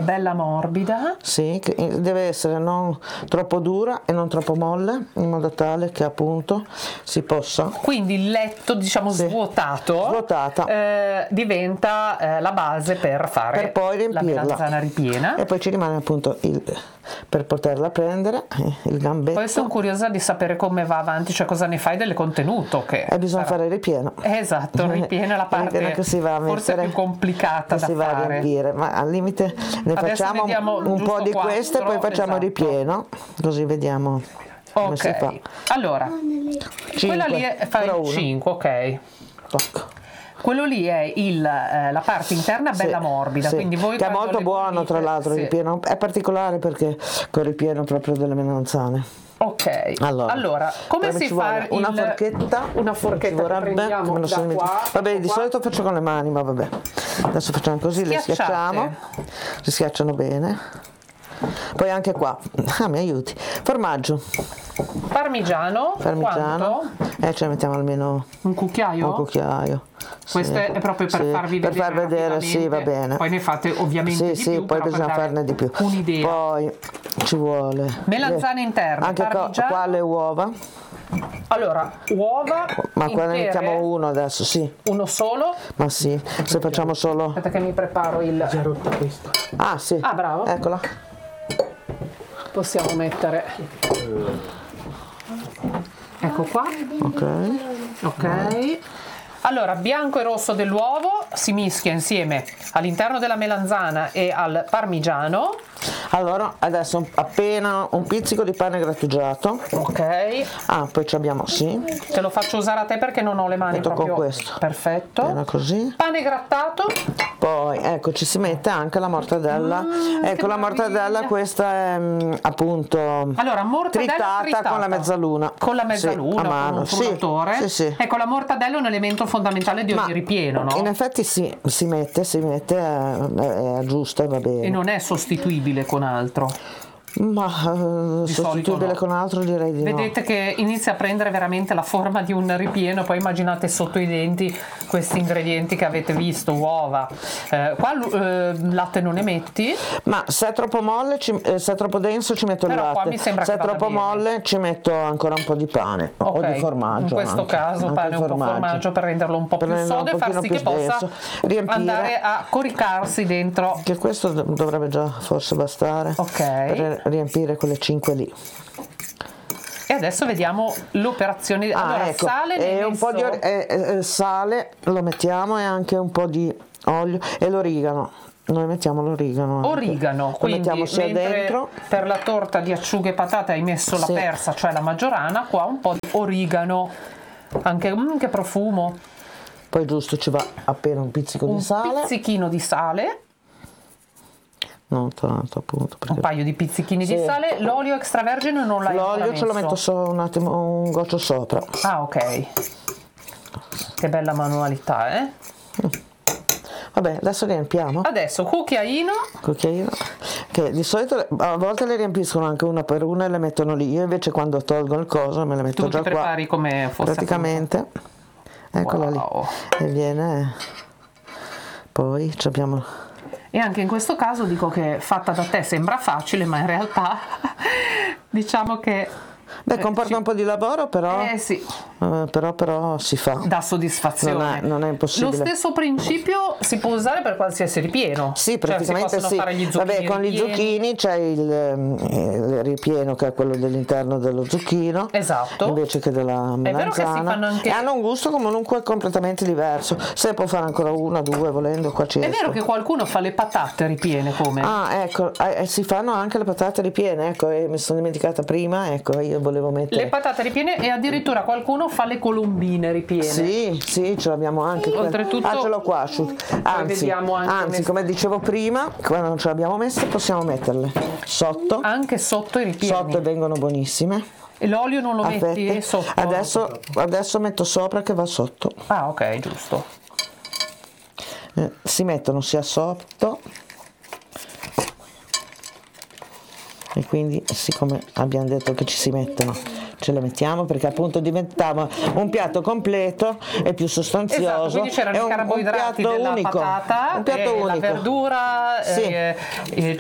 bella morbida. Sì, che deve essere non troppo dura e non troppo molle, in modo tale che appunto si possa. Quindi il letto, diciamo, svuotata, diventa la base per fare per poi la riempirla. melanzana ripiena. E poi ci rimane appunto per poterla prendere il gambetto. Poi sono curiosa di sapere come va avanti, cioè cosa ne fai del contenuto. E bisogna fare il ripieno. Esatto, il ripieno è la parte che si va a forse mettere, più complicata da si va a fare. riempire, ma al limite ne Adesso facciamo vediamo un po' di 4, queste e poi facciamo il esatto. ripieno, così vediamo come si fa. Ok, allora, quella lì fa il 5, ok. Ecco. Quello lì è la parte interna bella morbida, sì, quindi voi che è quando molto le buono, bollite, tra l'altro, sì. il ripieno è particolare perché col ripieno proprio delle melanzane. Ok, allora come si fa una forchetta? Una forchetta ci vorrebbe, che prendiamo me lo sono da qua, vabbè, di qua. solito faccio con le mani, ma vabbè, adesso facciamo così, le schiacciamo, si schiacciano bene. Poi anche qua, mi aiuti, formaggio parmigiano. Quanto? Ce ne mettiamo almeno un cucchiaio. Questo è proprio per farvi vedere, per far vedere, sì, va bene. Poi ne fate ovviamente di più, poi bisogna farne di più. Un'idea. Poi ci vuole melanzane interne, anche qua le uova. Allora, uova ma qua ne intere, mettiamo uno adesso, sì. Uno solo? Ma sì, se facciamo solo. Aspetta che mi preparo il. Già rotta questa. Ah, sì. Ah, bravo. Eccola. Possiamo mettere. Ecco qua. Ok. Allora, bianco e rosso dell'uovo si mischia insieme all'interno della melanzana e al parmigiano. Allora, adesso appena un pizzico di pane grattugiato. Ok. Poi ci abbiamo, sì. Te lo faccio usare a te perché non ho le mani Metto proprio. con questo. Perfetto. Bene così. Pane grattato. Poi, ecco, ci si mette anche la mortadella. Ecco, la mortadella, questa è appunto allora, mortadella tritata con la mezzaluna. Con la mezzaluna, a mano. con un frullatore. Sì. Ecco, la mortadella è un elemento fondamentale di ogni ripieno, no? In effetti si mette, è giusto e va bene. E non è sostituibile con altro. Ma sostituibile con altro direi di Vedete che inizia a prendere veramente la forma di un ripieno, poi immaginate sotto i denti questi ingredienti che avete visto, uova. Qua latte non ne metti? Ma se è troppo molle, se è troppo denso ci metto il Però qua latte. mi sembra se è che vada troppo bene. molle ci metto ancora un po' di pane o di formaggio. In questo caso pane un po' formaggio per renderlo un po' più sodo e far sì che possa andare a coricarsi dentro. Che questo dovrebbe già forse bastare. Ok. Per riempire quelle 5 lì. E adesso vediamo l'operazione. Allora, ecco, sale e un po' di sale lo mettiamo e anche un po' di olio e l'origano. Noi mettiamo l'origano. Origano, quindi mettiamo sia dentro. Per la torta di acciughe e patate hai messo la persa, cioè la maggiorana, qua un po' di origano. Anche che profumo. Poi giusto ci va appena un pizzico di sale. Un pizzichino di sale. Non tanto appunto. Un paio di pizzichini di sale. L'olio extravergine non l'hai ancora L'olio ce lo messo? metto solo un attimo, un goccio sopra. Ah, ok. Che bella manualità, eh? Vabbè, adesso riempiamo. Adesso cucchiaino, che di solito a volte le riempiscono anche una per una e le mettono lì. Io invece quando tolgo il coso me le metto tu già ti prepari qua. come fosse praticamente. Eccola lì. E viene. Poi ci abbiamo. E anche in questo caso dico che fatta da te sembra facile, ma in realtà diciamo che comporta un po' di lavoro, però sì. Però si fa. Dà soddisfazione. Non è impossibile. Lo stesso principio si può usare per qualsiasi ripieno. Sì, praticamente si possono fare gli zucchini. Vabbè, con gli zucchini c'è il ripieno che è quello dell'interno dello zucchino. Esatto. Invece che della melanzana. È vero che si fanno anche. E hanno un gusto comunque completamente diverso. Se può fare ancora una, due, volendo, qua ci È vero che qualcuno fa le patate ripiene come? Ecco, si fanno anche le patate ripiene, ecco, mi sono dimenticata prima, ecco, io volevo mettere. Le patate ripiene e addirittura qualcuno fa le colombine ripiene. Sì, ce l'abbiamo anche. Oltretutto ce l'ho qua asciutto. Anzi, come dicevo prima, quando non ce l'abbiamo messe possiamo metterle sotto. Anche sotto i ripieni. Sotto vengono buonissime. E l'olio non lo metti sotto? Adesso metto sopra che va sotto. Ah, ok, giusto. Si mettono sia sotto. E quindi, siccome abbiamo detto che ci si mettono, ce le mettiamo perché appunto diventava un piatto completo e più sostanzioso. Esatto, quindi c'erano i carboidrati della patata, un piatto unico. La verdura,